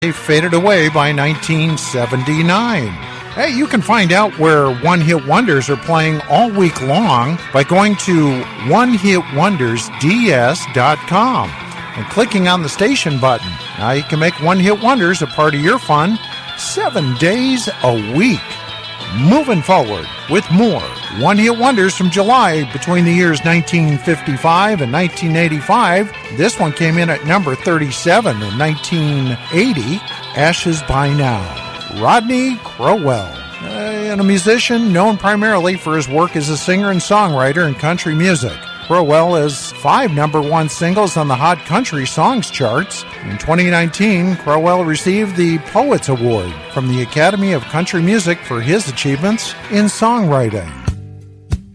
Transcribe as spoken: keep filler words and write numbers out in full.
They faded away by nineteen seventy-nine. Hey, you can find out where One Hit Wonders are playing all week long by going to one hit wonders d s dot com and clicking on the station button. Now you can make One Hit Wonders a part of your fun seven days a week. Moving forward with more One Hit Wonders from July between the years nineteen fifty-five and nineteen eighty-five. This one came in at number thirty-seven in nineteen eighty, Ashes by Now. Rodney Crowell, uh, and a musician known primarily for his work as a singer and songwriter in country music. Crowell has five number one singles on the Hot Country Songs charts. In twenty nineteen, Crowell received the Poets Award from the Academy of Country Music for his achievements in songwriting.